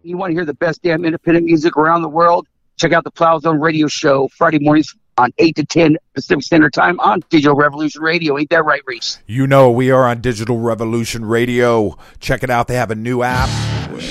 You want to hear the best damn independent music around the world? Check out the Plow Zone Radio Show Friday mornings on 8 to 10 Pacific Standard Time on Digital Revolution Radio. Ain't that right, Reese? You know we are on Digital Revolution Radio. Check it out. They have a new app.